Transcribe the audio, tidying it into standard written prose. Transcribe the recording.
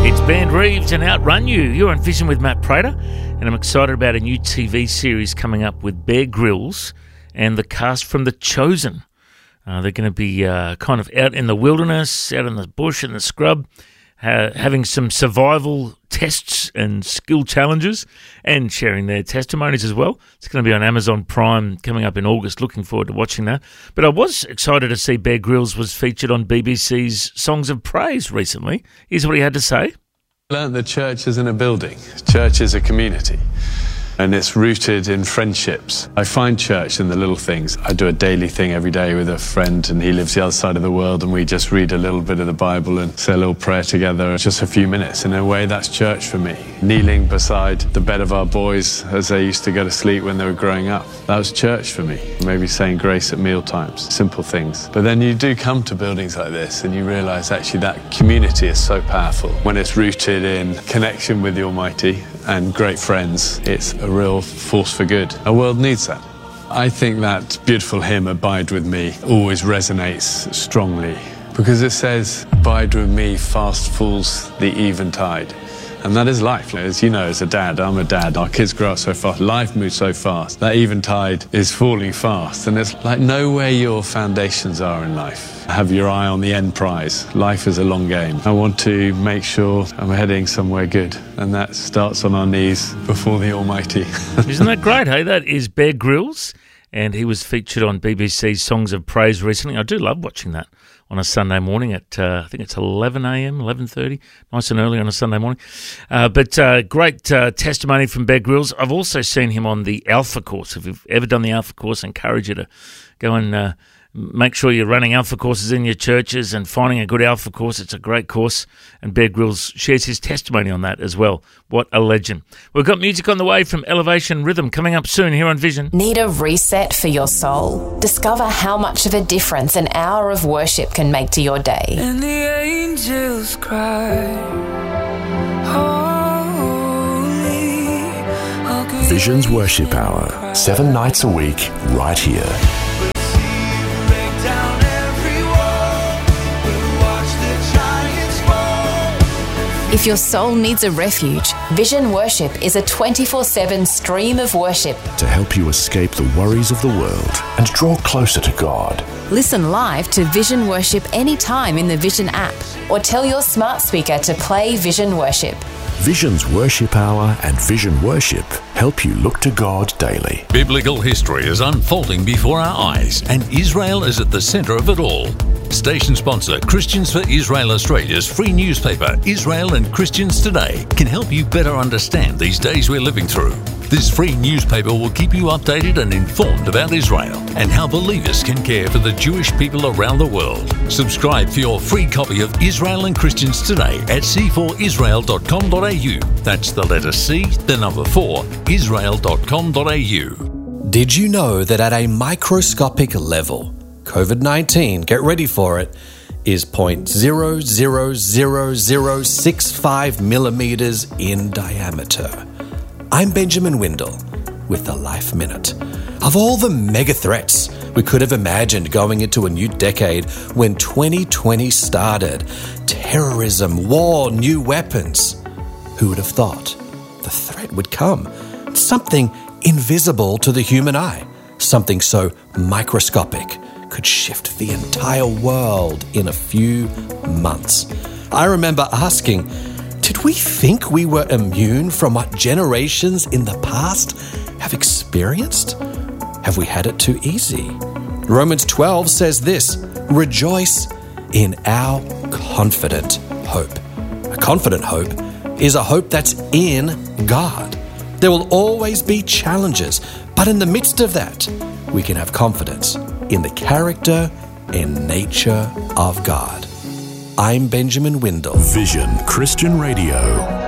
It's Band Reeves and Outrun You. You're on Vision with Matt Prater, and I'm excited about a new TV series coming up with Bear Grylls and the cast from The Chosen. They're going to be kind of out in the wilderness, out in the bush, in the scrub, having some survival tests and skill challenges and sharing their testimonies as well. It's going to be on Amazon Prime coming up in August. Looking forward to watching that. But I was excited to see Bear Grylls was featured on BBC's Songs of Praise recently. Here's what he had to say. I learned that church isn't a building. Church is a community. And it's rooted in friendships. I find church in the little things. I do a daily thing every day with a friend, and he lives the other side of the world, and we just read a little bit of the Bible and say a little prayer together, just a few minutes. In a way, that's church for me. Kneeling beside the bed of our boys as they used to go to sleep when they were growing up. That was church for me. Maybe saying grace at meal times, simple things. But then you do come to buildings like this, and you realize actually that community is so powerful. When it's rooted in connection with the Almighty and great friends, it's a real force for good. Our world needs that. I think that beautiful hymn, Abide With Me, always resonates strongly because it says, abide with me, fast falls the eventide. And that is life. As you know, as a dad, I'm a dad, our kids grow up so fast, life moves so fast, that eventide is falling fast. And it's like know where your foundations are in life. Have your eye on the end prize. Life is a long game. I want to make sure I'm heading somewhere good. And that starts on our knees before the Almighty. Isn't that great, hey? That is Bear Grylls, and he was featured on BBC's Songs of Praise recently. I do love watching that on a Sunday morning at, I think it's 11 a.m., 11:30, nice and early on a Sunday morning. But great testimony from Bear Grylls. I've also seen him on the Alpha Course. If you've ever done the Alpha Course, I encourage you to go and make sure you're running Alpha courses in your churches and finding a good Alpha course. It's a great course, and Bear Grylls shares his testimony on that as well. What a legend. We've got music on the way from Elevation Rhythm coming up soon here on Vision. Need a reset for your soul? Discover how much of a difference an hour of worship can make to your day. And the angels cry, holy. Vision's Worship Hour, 7 nights a week, right here. If your soul needs a refuge, Vision Worship is a 24/7 stream of worship to help you escape the worries of the world and draw closer to God. Listen live to Vision Worship anytime in the Vision app, or tell your smart speaker to play Vision Worship. Vision's Worship Hour and Vision Worship help you look to God daily. Biblical history is unfolding before our eyes, and Israel is at the centre of it all. Station sponsor Christians for Israel Australia's free newspaper, Israel and Christians Today, can help you better understand these days we're living through. This free newspaper will keep you updated and informed about Israel and how believers can care for the Jewish people around the world. Subscribe for your free copy of Israel and Christians Today at c4israel.com.au. That's the letter C, the number 4, israel.com.au. Did you know that at a microscopic level, COVID-19, get ready for it, is 0.000065 millimeters in diameter? I'm Benjamin Windle with the Life Minute. Of all the mega threats we could have imagined going into a new decade when 2020 started, terrorism, war, new weapons, who would have thought the threat would come? Something invisible to the human eye, something so microscopic could shift the entire world in a few months. I remember asking, did we think we were immune from what generations in the past have experienced? Have we had it too easy? Romans 12 says this, rejoice in our confident hope. A confident hope is a hope that's in God. There will always be challenges, but in the midst of that, we can have confidence in the character and nature of God. I'm Benjamin Windle. Vision Christian Radio.